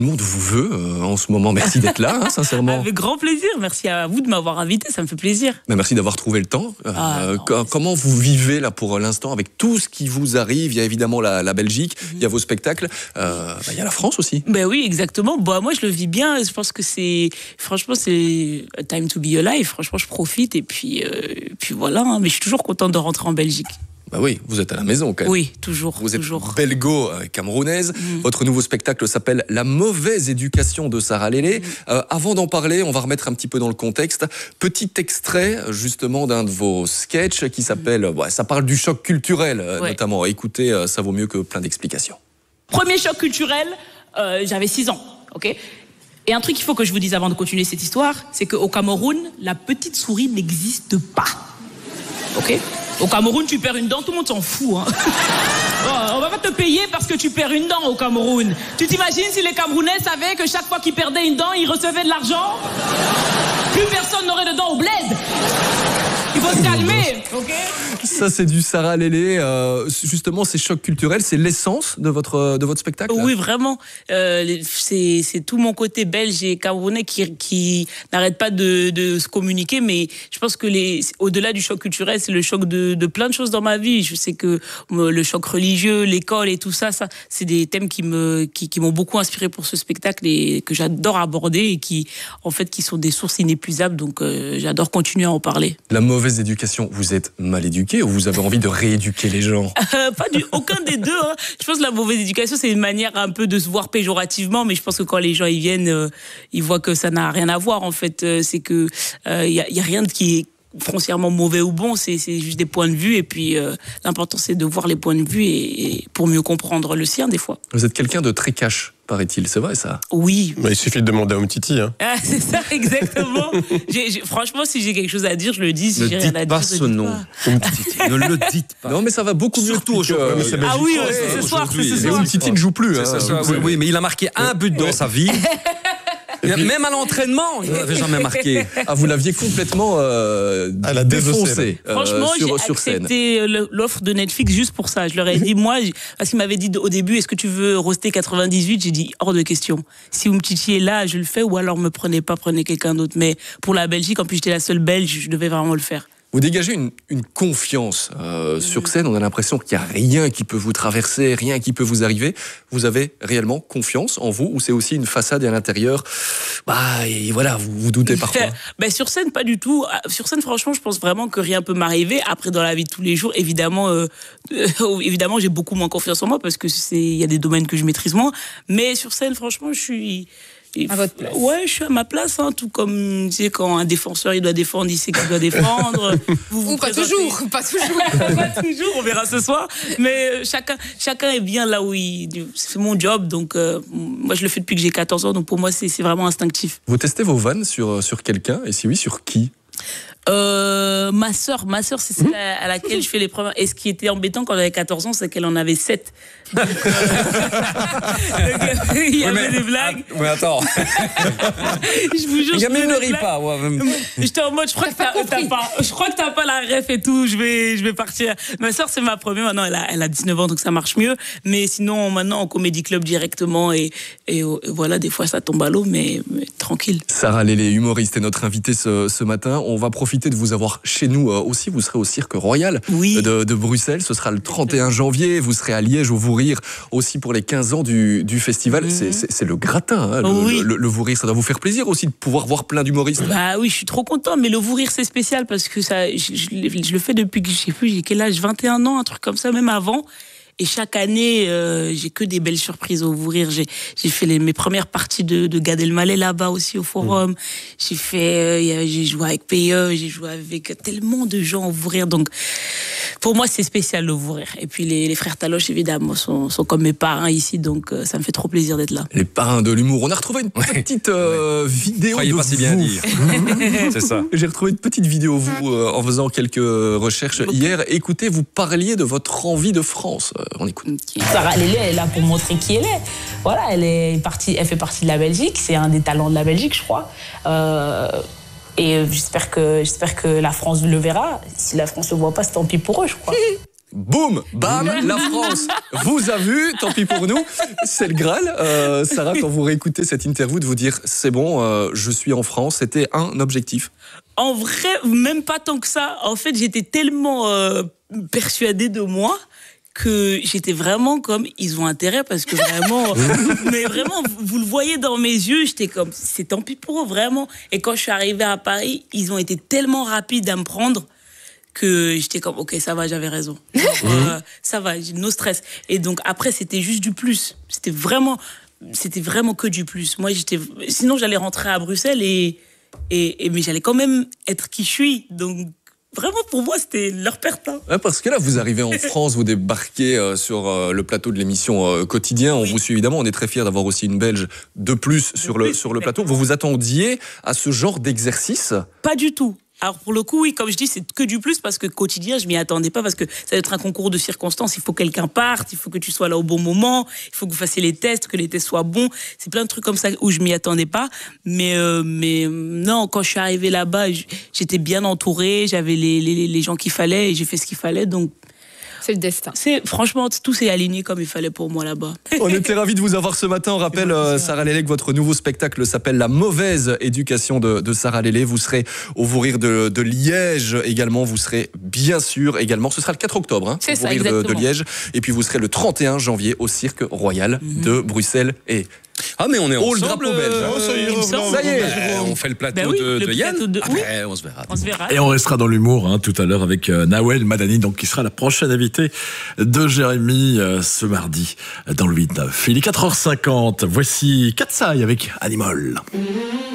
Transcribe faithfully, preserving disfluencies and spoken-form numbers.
Le monde vous veut euh, en ce moment. Merci d'être là, hein, sincèrement. Avec grand plaisir. Merci à vous de m'avoir invité, ça me fait plaisir. Mais merci d'avoir trouvé le temps. Euh, Ah, non, co- comment vous vivez là pour l'instant avec tout ce qui vous arrive? Il y a évidemment la, la Belgique, mm-hmm. il y a vos spectacles, euh, bah, il y a la France aussi. Ben oui, exactement. Bon, moi, je le vis bien. Je pense que c'est, franchement, c'est a time to be alive. Franchement, je profite et puis, euh, puis voilà. Hein. Mais je suis toujours contente de rentrer en Belgique. Bah oui, vous êtes à la maison quand même. Oui, toujours. Vous êtes toujours. belgo-camerounaise. Mmh. Votre nouveau spectacle s'appelle La mauvaise éducation de Sarah Lélé. Mmh. Euh, avant d'en parler, on va remettre un petit peu dans le contexte. Petit extrait justement d'un de vos sketchs qui s'appelle, mmh. ouais, ça parle du choc culturel ouais. notamment. Écoutez, euh, ça vaut mieux que plein d'explications. Premier choc culturel, euh, j'avais six ans, ok ? Et un truc qu'il faut que je vous dise avant de continuer cette histoire, c'est qu'au Cameroun, la petite souris n'existe pas. Ok ? Au Cameroun, tu perds une dent, tout le monde s'en fout. Hein. Oh, on va pas te payer parce que tu perds une dent au Cameroun. Tu t'imagines si les Camerounais savaient que chaque fois qu'ils perdaient une dent, ils recevaient de l'argent? Plus personne n'aurait de dents au bled. Il faut se calmer, ok? Ça, c'est du Sarah Lélé. Euh, justement, ces chocs culturels, c'est l'essence de votre, de votre spectacle? Oui, vraiment. Euh, c'est, c'est tout mon côté belge et camerounais qui, qui n'arrête pas de, de se communiquer. Mais je pense que les, au-delà du choc culturel, c'est le choc de, de plein de choses dans ma vie. Je sais que le choc religieux, l'école et tout ça, ça c'est des thèmes qui, me, qui, qui m'ont beaucoup inspiré pour ce spectacle et que j'adore aborder et qui, en fait, qui sont des sources inépuisables. Donc, euh, j'adore continuer à en parler. La mauvaise éducation, vous êtes mal éduqué ou vous avez envie de rééduquer les gens? euh, Pas du, aucun des deux. Hein. Je pense que la mauvaise éducation, c'est une manière un peu de se voir péjorativement, mais je pense que quand les gens ils viennent, euh, ils voient que ça n'a rien à voir. En fait, euh, c'est que il euh, y, y a rien de qui est foncièrement mauvais ou bon, c'est, c'est juste des points de vue et puis euh, l'important c'est de voir les points de vue et, et pour mieux comprendre le sien des fois. Vous êtes quelqu'un de très cash, paraît-il, c'est vrai ça? Oui. Mais il suffit de demander à Umtiti. Hein. Ah, c'est ça, exactement. j'ai, j'ai, franchement, si j'ai quelque chose à dire, je le dis. Si ne j'ai dites rien à pas dire, ce nom. Ne le dites pas. Non, mais ça va beaucoup mieux. Surtout aujourd'hui. Euh, ah oui, ouais, c'est ce soir, c'est ce soir. Et Umtiti ne joue plus. Hein. C'est ça, oui, oui, mais il a marqué un but dans sa vie. Puis, même à l'entraînement, il n'avait jamais marqué. Ah, vous l'aviez complètement euh, ah, la défoncé. Euh, Franchement, sur, j'ai sur accepté scène. l'offre de Netflix juste pour ça. Je leur ai dit, moi, parce qu'il m'avait dit au début, est-ce que tu veux roster quatre-vingt-dix-huit? J'ai dit, hors de question. Si Umtiti est là, je le fais, ou alors me prenez pas, prenez quelqu'un d'autre. Mais pour la Belgique, en plus j'étais la seule Belge, je devais vraiment le faire. Vous dégagez une, une confiance euh, mmh. sur scène. On a l'impression qu'il n'y a rien qui peut vous traverser, rien qui peut vous arriver. Vous avez réellement confiance en vous ou c'est aussi une façade et à l'intérieur, bah, et voilà, vous vous doutez parfois? Ben, sur scène, pas du tout. Sur scène, franchement, je pense vraiment que rien peut m'arriver. Après, dans la vie de tous les jours, évidemment, euh, euh, évidemment, j'ai beaucoup moins confiance en moi parce que c'est, il y a des domaines que je maîtrise moins. Mais sur scène, franchement, je suis... À votre place. Ouais, je suis à ma place, hein, tout comme tu sais, quand un défenseur il doit défendre, il sait qu'il doit défendre. Vous vous Ou pas présentez... toujours, pas toujours. Pas toujours, on verra ce soir. Mais chacun, chacun est bien là où il. C'est mon job, donc euh, moi je le fais depuis que j'ai quatorze ans, donc pour moi c'est, c'est vraiment instinctif. Vous testez vos vannes sur, sur quelqu'un, et si oui, sur qui? Euh, ma sœur, ma sœur, c'est celle mmh. à laquelle je fais les premières. Et ce qui était embêtant quand j'avais quatorze ans, c'est qu'elle en avait sept. Donc, euh... Donc, il y avait oui, mais... des blagues. Mais attends. Je vous jure. Gamine ne rit pas. Ouais, même... J'étais en mode, je crois que t'as, t'as pas, je crois que t'as pas la ref et tout. Je vais, je vais partir. Ma sœur, c'est ma première. Maintenant, elle a, elle a dix-neuf ans, donc ça marche mieux. Mais sinon, maintenant, en comédie club directement et, et, et voilà, des fois, ça tombe à l'eau, mais, mais tranquille. Sarah Lélé, humoriste, est notre invitée ce, ce matin. On va profiter de vous avoir chez nous aussi. Vous serez au Cirque Royal oui. de, de Bruxelles. Ce sera le trente et un janvier. Vous serez à Liège au Vous Rire aussi pour les quinze ans du, du festival. Mmh. C'est, c'est, c'est le gratin. Hein, le, oh oui. le, le, le Vous Rire, ça doit vous faire plaisir aussi de pouvoir voir plein d'humoristes. Bah oui, je suis trop contente. Mais le Vous Rire, c'est spécial parce que ça, je, je, je le fais depuis que je sais plus, j'ai quel âge, vingt et un ans, un truc comme ça, même avant. Et chaque année, euh, j'ai que des belles surprises au Vous Rire. J'ai, j'ai fait les, mes premières parties de, de Gad Elmaleh là-bas aussi au Forum. Mmh. J'ai fait, euh, j'ai joué avec P E, j'ai joué avec tellement de gens au Vous Rire. Donc, pour moi, c'est spécial le Vous Rire. Et puis les, les frères Taloche, évidemment, sont, sont comme mes parrains ici. Donc, euh, ça me fait trop plaisir d'être là. Les parrains de l'humour. On a retrouvé une petite euh, vidéo Croyez de pas vous. Si bien dire. C'est ça. J'ai retrouvé une petite vidéo vous euh, en faisant quelques recherches okay. hier. Écoutez, vous parliez de votre envie de France. Euh, on écoute. Okay. Sarah Lélé, elle est là pour montrer qui elle est. Voilà, elle est partie, elle fait partie de la Belgique. C'est un des talents de la Belgique, je crois. Euh, et j'espère que, j'espère que la France le verra. Si la France le voit pas, c'est tant pis pour eux, je crois. boum, bam, la France vous a vu, tant pis pour nous, c'est le Graal. Euh, Sarah, quand vous réécoutez cette interview, de vous dire c'est bon, euh, je suis en France, c'était un objectif? En vrai, même pas tant que ça. En fait, j'étais tellement euh, persuadée de moi que j'étais vraiment comme, ils ont intérêt parce que vraiment, mais vraiment, vous, vous le voyez dans mes yeux, j'étais comme, c'est tant pis pour eux, vraiment. Et quand je suis arrivée à Paris, ils ont été tellement rapides à me prendre que j'étais comme, ok, ça va, j'avais raison. Alors, euh, ça va, no stress. Et donc après, c'était juste du plus. C'était vraiment, c'était vraiment que du plus. Moi, j'étais, sinon j'allais rentrer à Bruxelles et, et, et mais j'allais quand même être qui je suis. Donc, vraiment, pour moi, c'était leur perte. Hein. Ouais, parce que là, vous arrivez en France, vous débarquez euh, sur euh, le plateau de l'émission euh, Quotidien. On oui. vous suit évidemment. On est très fiers d'avoir aussi une Belge de plus de sur plus, le, sur le plateau. Vous vous attendiez à ce genre d'exercice? Pas du tout. Alors pour le coup, oui, comme je dis, c'est que du plus parce que Quotidien, je m'y attendais pas parce que ça va être un concours de circonstances. Il faut que quelqu'un parte, il faut que tu sois là au bon moment, il faut que vous fassiez les tests, que les tests soient bons. C'est plein de trucs comme ça où je m'y attendais pas. Mais euh, mais non, quand je suis arrivée là-bas, j'étais bien entourée, j'avais les, les les gens qu'il fallait et j'ai fait ce qu'il fallait. Donc c'est le destin. C'est, franchement, tout s'est aligné comme il fallait pour moi là-bas. On était ravis de vous avoir ce matin. On rappelle, euh, Sarah Lelê, que votre nouveau spectacle s'appelle La mauvaise éducation de, de Sarah Lelê. Vous serez au Vous Rire de, de Liège également. Vous serez bien sûr également. Ce sera le quatre octobre, hein, c'est au ça, Vous Rire de, de Liège. Et puis vous serez le trente et un janvier au Cirque Royal mm-hmm. de Bruxelles. Et ah mais on est ensemble. Le drapeau belge. Euh, ça y est, ça y est. Bah, on fait le plateau bah oui, de, le de Yann. De... Après, oui. on se verra. On se verra. Et on restera dans l'humour hein, tout à l'heure avec euh, Nawel Madani, donc qui sera la prochaine invitée de Jérémy euh, ce mardi dans le huit neuf. Il est quatre heures cinquante. Voici Katsai avec Animal.